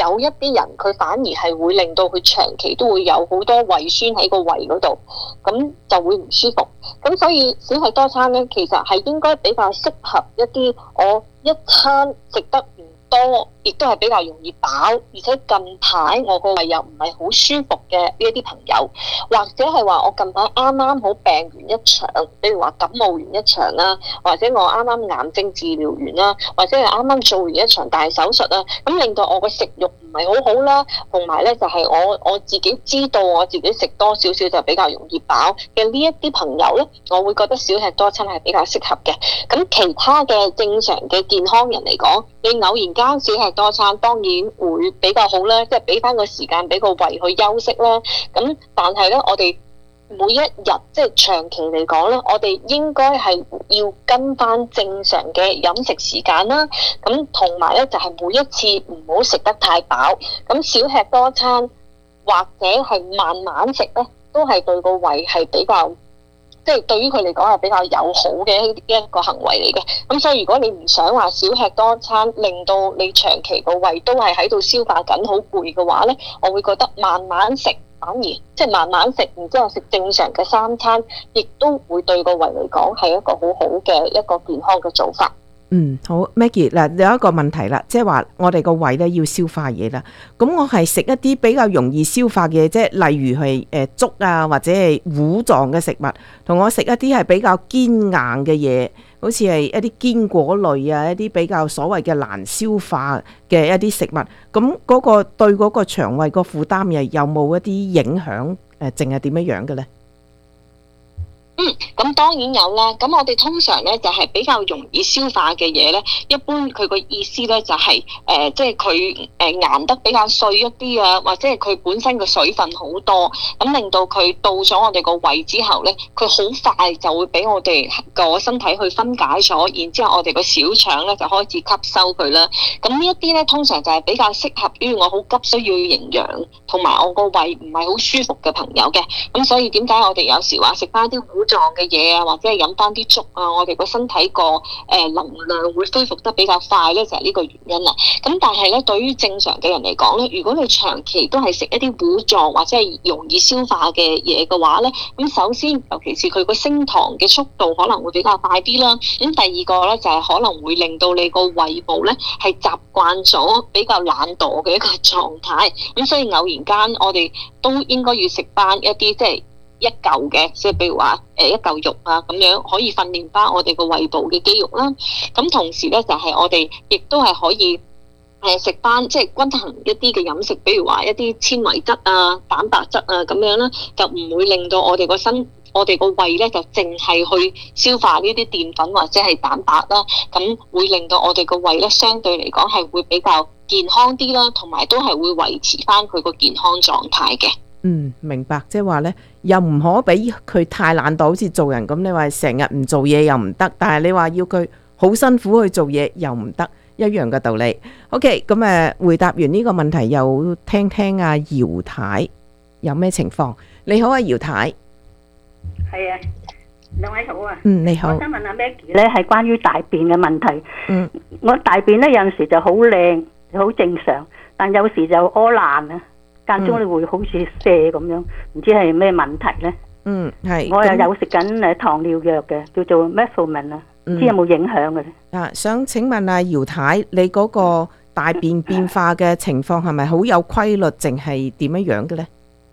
有一啲人佢反而係會令到佢長期都會有好多胃酸喺個胃嗰度，咁就會唔舒服。咁所以小吃多餐咧，其實係應該比較適合一啲我一餐食得唔多，亦都係比較容易飽，而且近排我個胃又唔係好舒服嘅呢一啲朋友，或者係話我近排啱啱好病完一場，比如話感冒完一場啦，或者我啱啱癌症治療完啦，或者係啱啱做完一場大手術啦，咁令到我個食慾唔係好好啦，同埋咧就係我自己知道我自己食多少少就比較容易飽嘅呢一啲朋友咧，我會覺得小吃多餐係比較適合嘅。咁其他嘅正常嘅健康人嚟講，你偶然間小吃多餐當然會比較好啦，即係俾翻個時間俾個胃去休息啦。咁但係咧，我哋每一日即係長期嚟講咧，我哋應該係要跟翻正常嘅飲食時間啦。咁同埋咧就係每一次唔好食得太飽。咁小吃多餐或者係慢慢食咧，都係對個胃係比較，即係對於佢嚟講係比較友好嘅一個行為嚟嘅。咁所以如果你唔想話小吃多餐令到你長期個胃都係喺度消化緊好攰嘅話咧，我會覺得慢慢食，反而即係慢慢食，然之後食正常嘅三餐，亦都會對個胃嚟講係一個好好嘅一個健康嘅做法。 好 Maggie 嗱，有一個問題啦，即係話我哋個胃咧要消化嘢啦，咁我係食一啲比較容易消化嘅嘢，即係例如係粥啊，或者係糊狀嘅食物，同我食一啲係比較堅硬嘅嘢，好似係一啲堅果類啊，一啲比較所謂嘅難消化嘅一啲食物，咁嗰個對嗰個腸胃個負擔又有冇一啲影響？淨係點樣嘅咧？ 咁當然有啦。咁我哋通常咧就係比較容易消化嘅嘢咧，一般佢個意思咧就係即係佢硬得比較碎一啲啊，或者係佢本身嘅水分好多，咁令到佢到咗我哋個胃之後咧，佢好快就會俾我哋個身體去分解咗，然之後我哋個小腸咧就開始吸收佢啦。咁呢一啲咧通常就係比較適合於我好急需要營養，同埋我個胃唔係好舒服嘅朋友嘅。咁所以點解我哋有時話食翻啲糊狀嘅嘢啊，或者係飲翻啲粥啊，我哋個身體個能量會恢復得比較快咧，就係呢個原因啦。咁但係咧，對於正常嘅人嚟講咧，如果你長期都係食一啲糊狀或者係容易消化嘅嘢嘅話咧，咁首先尤其是佢個升糖嘅速度可能會比較快啲啦。咁第二個咧就係可能會令到你個胃部咧係習慣咗比較懶惰嘅一個狀態。咁所以偶然間我哋都應該要食翻一啲即係一嚿嘅，即係譬如話一嚿肉啊咁樣，可以訓練翻我哋個胃部嘅肌肉啦。咁同時咧就係我哋亦都係可以食翻即係均衡一啲嘅飲食，比如話一啲纖維質啊、蛋白質啊咁樣啦，就唔會令到我哋個胃咧就淨係去消化呢啲澱粉或者係蛋白啦，咁會令到我哋個胃咧相對嚟講係會比較健康啲啦，同埋都係會維持翻佢個健康狀態嘅。 明白，即係話呢，又唔可俾佢太懶惰，好似做人咁。你話成日唔做嘢又唔得，但係你話要佢好辛苦去做嘢又唔得，一樣嘅道理。OK，咁回答完呢個問題，又聽聽阿姚太有咩情況。你好啊，姚太。 係啊，兩位好啊。 你好。 我想問下 Maggie 咧，係關於大便嘅問題。我大便咧有陣時就好靚，好正常，但有時就屙爛啊。間中你會好似瀉咁樣，唔知係咩問題咧？ 係。 我又有食緊糖尿藥嘅，叫做 Metformin 啊，唔知有冇影響嘅咧？ 想請問阿姚太，你嗰個大便變化嘅情況係咪好有規律，定係點樣樣嘅咧？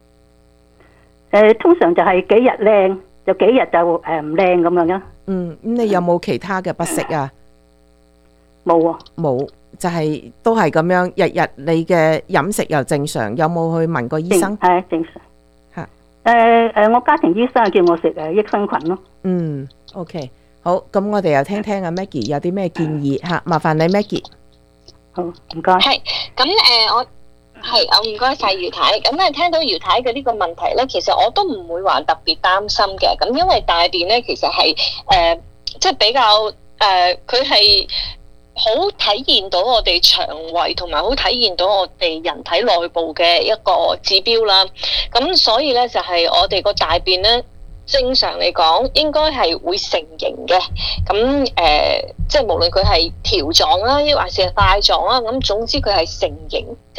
通常就係幾日靚，就幾日就唔靚咁樣。 咁你有冇其他嘅不適啊？ 冇啊。 冇。就係都係咁樣，日日你嘅飲食又正常，有冇去問過醫生？ 係正常。我家庭醫生叫我食益生菌咯。 OK， 好，咁我哋又聽聽阿 Maggie 有啲咩建議嚇，麻煩你 Maggie。 好，唔該。 係，咁我唔該晒姚太。咁聽到姚太嘅呢個問題咧，其實我都唔會話特別擔心嘅。咁因為大便咧，其實係即係比較佢係好體現到我哋腸胃同埋好體現到我哋人體內部嘅一個指標啦。咁所以咧就係我哋個大便咧，正常嚟講應該係會成形嘅。咁即係無論佢係條狀啦，抑或是係塊狀啦，咁總之佢係成形。